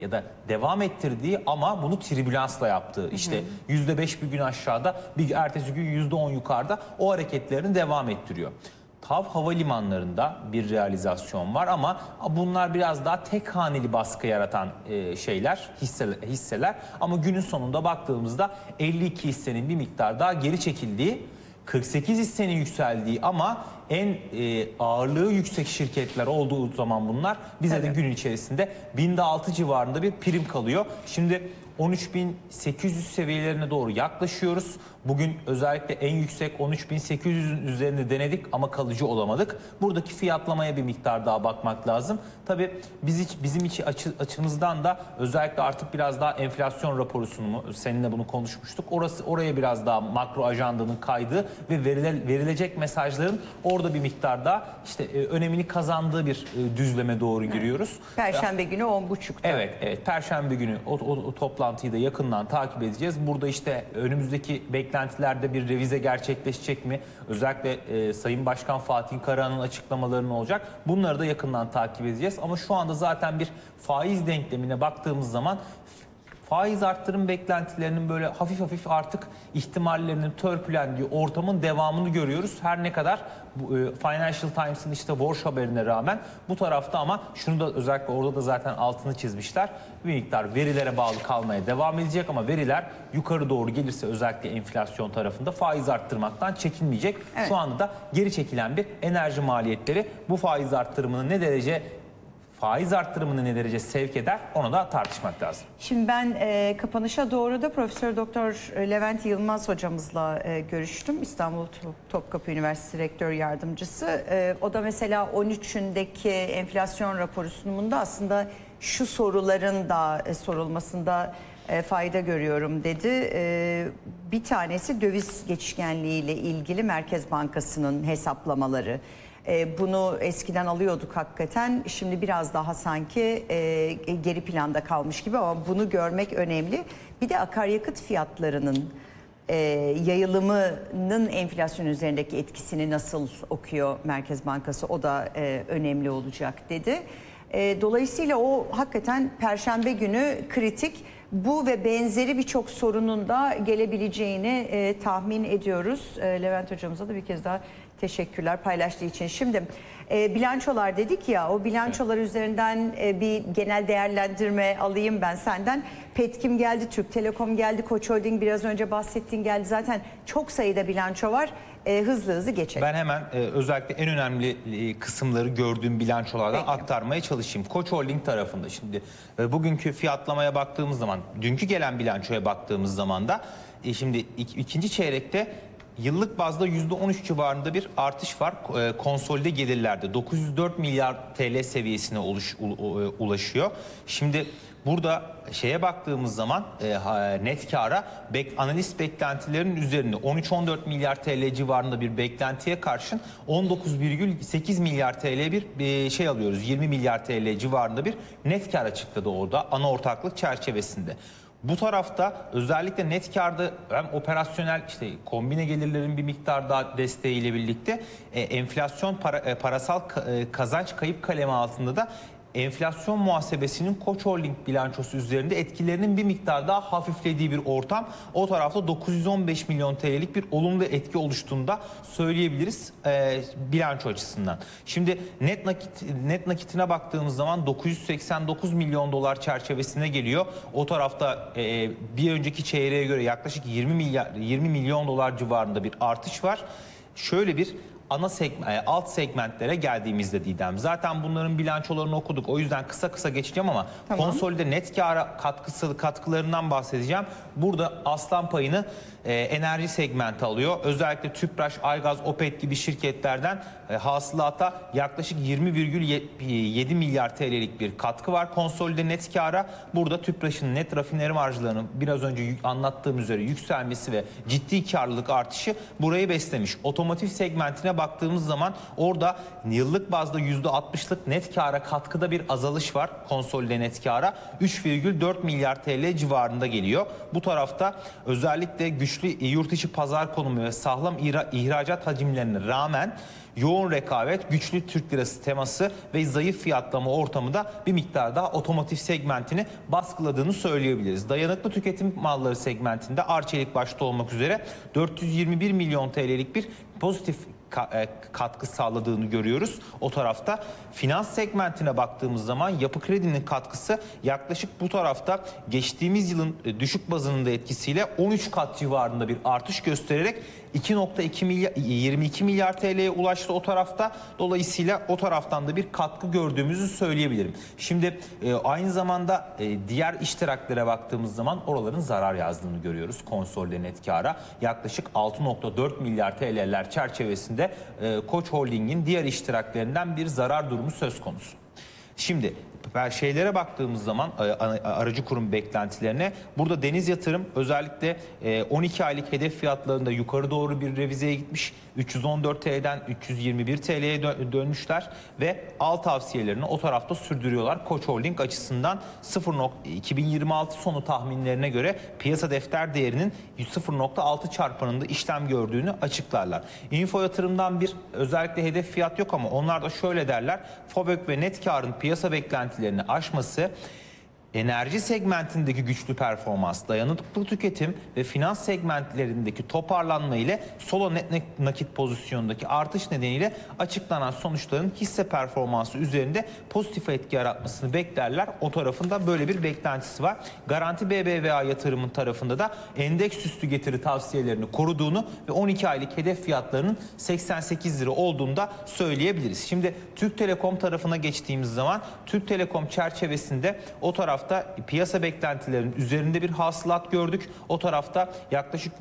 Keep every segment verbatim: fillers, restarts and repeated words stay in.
ya da devam ettirdiği ama bunu tribülansla yaptığı, işte yüzde beş bir gün aşağıda, bir ertesi gün yüzde on yukarıda o hareketlerini devam ettiriyor. TAV havalimanlarında bir realizasyon var ama bunlar biraz daha tek haneli baskı yaratan şeyler, hisseler, hisseler. Ama günün sonunda baktığımızda elli iki hissenin bir miktar daha geri çekildiği, kırk sekiz hissenin yükseldiği ama en e, ağırlığı yüksek şirketler olduğu zaman bunlar bize evet. de gün içerisinde binde altı civarında bir prim kalıyor. Şimdi on üç bin sekiz yüz seviyelerine doğru yaklaşıyoruz. Bugün özellikle en yüksek on üç bin sekiz yüzün üzerinde denedik ama kalıcı olamadık. Buradaki fiyatlamaya bir miktar daha bakmak lazım. Tabii biz, bizim için açı, açımızdan da özellikle artık biraz daha enflasyon raporu sunumu, seninle bunu konuşmuştuk. Orası oraya biraz daha makro ajandanın kaydığı ve verile, verilecek mesajların orada bir miktar daha işte e, önemini kazandığı bir e, düzleme doğru giriyoruz. Perşembe günü on buçukta. Evet, evet. Perşembe günü o, o, o toplantıyı da yakından takip edeceğiz. Burada işte önümüzdeki beklentilerde bir revize gerçekleşecek mi? Özellikle e, Sayın Başkan Fatih Karahan'ın açıklamaları ne olacak? Bunları da yakından takip edeceğiz. Ama şu anda zaten bir faiz denklemine baktığımız zaman faiz arttırım beklentilerinin böyle hafif hafif artık ihtimallerinin törpülendiği ortamın devamını görüyoruz. Her ne kadar bu, e, Financial Times'ın işte Warsh haberine rağmen bu tarafta, ama şunu da özellikle orada da zaten altını çizmişler. Bir miktar verilere bağlı kalmaya devam edecek ama veriler yukarı doğru gelirse özellikle enflasyon tarafında faiz arttırmaktan çekinmeyecek. Evet. Şu anda da geri çekilen bir enerji maliyetleri bu faiz arttırımını ne derece faiz arttırımını ne derece sevk eder, onu da tartışmak lazım. Şimdi ben e, kapanışa doğru da Profesör Doktor Levent Yılmaz hocamızla e, görüştüm. İstanbul Topkapı Üniversitesi Rektör Yardımcısı. E, o da mesela on üçündeki enflasyon raporu sunumunda aslında şu soruların da e, sorulmasında e, fayda görüyorum dedi. E, bir tanesi döviz geçişkenliği ile ilgili Merkez Bankası'nın hesaplamaları. Bunu eskiden alıyorduk hakikaten. Şimdi biraz daha sanki geri planda kalmış gibi ama bunu görmek önemli. Bir de akaryakıt fiyatlarının yayılımının enflasyon üzerindeki etkisini nasıl okuyor Merkez Bankası, o da önemli olacak dedi. Dolayısıyla o hakikaten Perşembe günü kritik. Bu ve benzeri birçok sorunun da gelebileceğini e, tahmin ediyoruz. E, Levent hocamıza da bir kez daha teşekkürler paylaştığı için. Şimdi e, bilançolar dedik ya, o bilançolar evet. üzerinden e, bir genel değerlendirme alayım ben senden. Petkim geldi, Türk Telekom geldi, Koç Holding biraz önce bahsettiğin geldi. Zaten çok sayıda bilanço var. E, hızlı hızlı geçelim. Ben hemen e, özellikle en önemli e, kısımları gördüğüm bilançolardan Peki. aktarmaya çalışayım. Koç Holding tarafında şimdi e, bugünkü fiyatlamaya baktığımız zaman, dünkü gelen bilançoya baktığımız zaman da e, şimdi ik, ikinci çeyrekte yıllık bazda yüzde on üç civarında bir artış var. E, konsolide gelirlerde dokuz yüz dört milyar T L seviyesine uluş, u, u, ulaşıyor. Şimdi burada şeye baktığımız zaman e, net kâra bek, analist beklentilerinin üzerinde on üç on dört milyar T L civarında bir beklentiye karşın on dokuz virgül sekiz milyar T L bir, bir şey alıyoruz. yirmi milyar T L civarında bir net kâr açıkladı orada ana ortaklık çerçevesinde. Bu tarafta özellikle net kârda hem operasyonel işte kombine gelirlerin bir miktar daha desteğiyle birlikte e, enflasyon para, e, parasal e, kazanç kayıp kalemi altında da enflasyon muhasebesinin Koç Holding bilançosu üzerinde etkilerinin bir miktar daha hafiflediği bir ortam. O tarafta dokuz yüz on beş milyon T L'lik bir olumlu etki oluştuğunu da söyleyebiliriz e, bilanço açısından. Şimdi net nakit net nakitine baktığımız zaman dokuz yüz seksen dokuz milyon dolar çerçevesine geliyor. O tarafta e, bir önceki çeyreğe göre yaklaşık yirmi milyar yirmi milyon dolar civarında bir artış var. Şöyle bir ana segment, alt segmentlere geldiğimizde Didem, zaten bunların bilançolarını okuduk. O yüzden kısa kısa geçeceğim ama tamam. konsolide net kâra katkısı, katkılarından bahsedeceğim. Burada aslan payını e, enerji segmenti alıyor. Özellikle Tüpraş, Aygaz, Opet gibi şirketlerden e, hasılata yaklaşık yirmi virgül yedi milyar T L'lik bir katkı var. Konsolide net kâra burada Tüpraş'ın net rafineri marjlarının biraz önce anlattığım üzere yükselmesi ve ciddi karlılık artışı burayı beslemiş. Otomotiv segmentine baktığımız zaman orada yıllık bazda yüzde altmışlık net kâra katkıda bir azalış var. Konsolide net kâra üç virgül dört milyar T L civarında geliyor. Bu tarafta özellikle güçlü yurt içi pazar konumu ve sağlam ihracat hacimlerine rağmen Yoğun rekabet, güçlü Türk lirası teması ve zayıf fiyatlama ortamı da bir miktar daha otomotiv segmentini baskıladığını söyleyebiliriz. Dayanıklı tüketim malları segmentinde Arçelik başta olmak üzere dört yüz yirmi bir milyon T L'lik bir pozitif katkı sağladığını görüyoruz. O tarafta finans segmentine baktığımız zaman Yapı Kredi'nin katkısı yaklaşık bu tarafta geçtiğimiz yılın düşük bazının da etkisiyle on üç kat civarında bir artış göstererek iki nokta yirmi iki milyar T L'ye ulaştı o tarafta. Dolayısıyla o taraftan da bir katkı gördüğümüzü söyleyebilirim. Şimdi e, aynı zamanda e, diğer iştiraklere baktığımız zaman oraların zarar yazdığını görüyoruz. Konsolide net kâra yaklaşık altı nokta dört milyar T L'ler çerçevesinde e, Koç Holding'in diğer iştiraklerinden bir zarar durumu söz konusu. Şimdi şeylere baktığımız zaman aracı kurum beklentilerine burada Deniz Yatırım özellikle on iki aylık hedef fiyatlarında yukarı doğru bir revizeye gitmiş. üç yüz on dört T L'den üç yüz yirmi bir T L'ye dönmüşler ve al tavsiyelerini o tarafta sürdürüyorlar. Koç Holding açısından iki bin yirmi altı sonu tahminlerine göre piyasa defter değerinin sıfır nokta altı çarpanında işlem gördüğünü açıklarlar. Info Yatırım'dan bir özellikle hedef fiyat yok ama onlar da şöyle derler. FAVÖK ve net karın piyasa beklentilerini aşması, enerji segmentindeki güçlü performans, dayanıklı tüketim ve finans segmentlerindeki toparlanma ile solo net nakit pozisyondaki artış nedeniyle açıklanan sonuçların hisse performansı üzerinde pozitif etki yaratmasını beklerler. O tarafında böyle bir beklentisi var. Garanti B B V A yatırımın tarafında da endeks üstü getiri tavsiyelerini koruduğunu ve on iki aylık hedef fiyatlarının seksen sekiz lira olduğunu da söyleyebiliriz. Şimdi Türk Telekom tarafına geçtiğimiz zaman Türk Telekom çerçevesinde o taraf piyasa beklentilerinin üzerinde bir hasılat gördük. O tarafta yaklaşık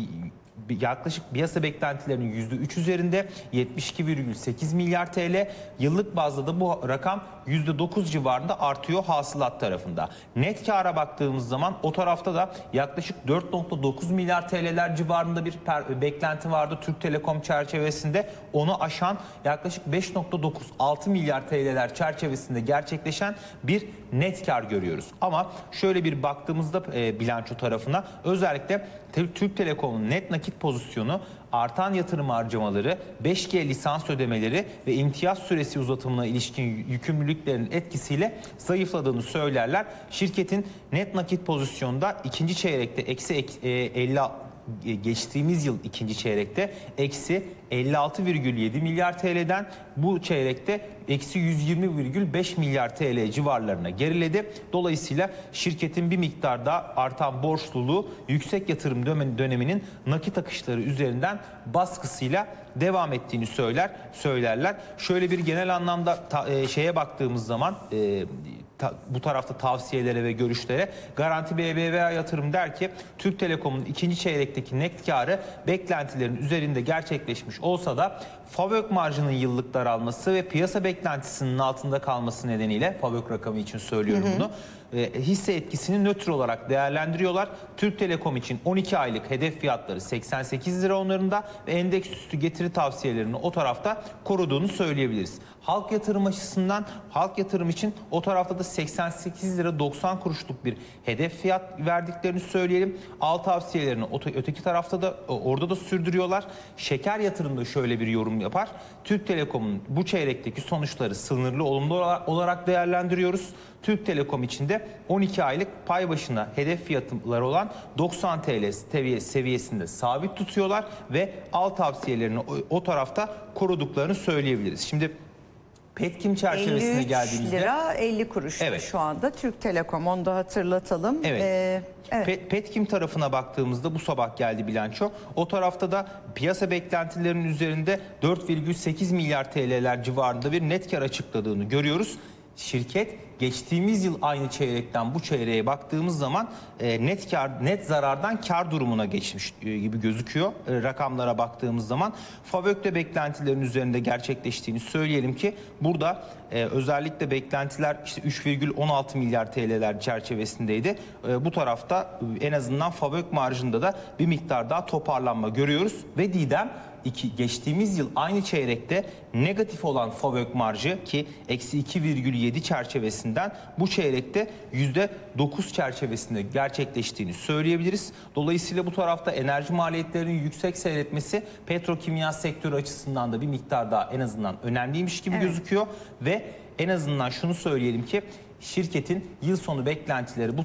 yaklaşık piyasa beklentilerinin yüzde üç üzerinde yetmiş iki virgül sekiz milyar T L. Yıllık bazda da bu rakam yüzde dokuz civarında artıyor hasılat tarafında. Net kâra baktığımız zaman o tarafta da yaklaşık dört nokta dokuz milyar T L'ler civarında bir beklenti vardı Türk Telekom çerçevesinde. Onu aşan yaklaşık beş nokta dokuz altı milyar T L'ler çerçevesinde gerçekleşen bir net kar görüyoruz. Ama şöyle bir baktığımızda e, bilanço tarafına özellikle Türk Telekom'un net nakit pozisyonu, artan yatırım harcamaları, beş G lisans ödemeleri ve imtiyaz süresi uzatımına ilişkin yükümlülüklerin etkisiyle zayıfladığını söylerler. Şirketin net nakit pozisyonda ikinci çeyrekte eksi elli geçtiğimiz yıl ikinci çeyrekte eksi elli altı virgül yedi milyar T L'den bu çeyrekte eksi yüz yirmi virgül beş milyar T L civarlarına geriledi. Dolayısıyla şirketin bir miktar daha artan borçluluğu yüksek yatırım döneminin nakit akışları üzerinden baskısıyla devam ettiğini söyler söylerler. Şöyle bir genel anlamda ta, e, şeye baktığımız zaman e, ta, bu tarafta tavsiyelere ve görüşlere Garanti B B V A yatırım der ki Türk Telekom'un ikinci çeyrekteki net karı beklentilerin üzerinde gerçekleşmiş olsa da FAVÖK marjının yıllık daralması ve piyasa beklentisinin altında kalması nedeniyle FAVÖK rakamı için söylüyorum hı hı. bunu. E, hisse etkisini nötr olarak değerlendiriyorlar. Türk Telekom için on iki aylık hedef fiyatları seksen sekiz lira onlarında ve endeks üstü getiri tavsiyelerini o tarafta koruduğunu söyleyebiliriz. Halk yatırım açısından halk yatırım için o tarafta da seksen sekiz lira doksan kuruşluk bir hedef fiyat verdiklerini söyleyelim. Al tavsiyelerini öteki tarafta da orada da sürdürüyorlar. Şeker yatırımda şöyle bir yorum yapar. Türk Telekom'un bu çeyrekteki sonuçları sınırlı olumlu olarak değerlendiriyoruz. Türk Telekom için de on iki aylık pay başına hedef fiyatları olan doksan T L seviyesinde sabit tutuyorlar ve al tavsiyelerini o tarafta koruduklarını söyleyebiliriz. Şimdi Petkim çerçevesine geldiğimizde elli üç lira elli kuruş evet. Şu anda Türk Telekom, onu da hatırlatalım. Evet. Ee, evet. Petkim tarafına baktığımızda bu sabah geldi bilanço. O tarafta da piyasa beklentilerinin üzerinde dört virgül sekiz milyar T L'ler civarında bir net kar açıkladığını görüyoruz. Şirket geçtiğimiz yıl aynı çeyrekten bu çeyreğe baktığımız zaman e, net kar, net zarardan kar durumuna geçmiş e, gibi gözüküyor. E, rakamlara baktığımız zaman FAVÖK'te beklentilerin üzerinde gerçekleştiğini söyleyelim ki burada e, özellikle beklentiler işte üç virgül on altı milyar T L'ler çerçevesindeydi. E, bu tarafta en azından FAVÖK marjında da bir miktar daha toparlanma görüyoruz ve Didem iki, geçtiğimiz yıl aynı çeyrekte negatif olan FAVÖK marjı ki eksi iki virgül yedi çerçevesinden bu çeyrekte yüzde dokuz çerçevesinde gerçekleştiğini söyleyebiliriz. Dolayısıyla bu tarafta enerji maliyetlerinin yüksek seyretmesi petrokimya sektörü açısından da bir miktar daha en azından önemliymiş gibi Evet. gözüküyor ve en azından şunu söyleyelim ki şirketin yıl sonu beklentileri bu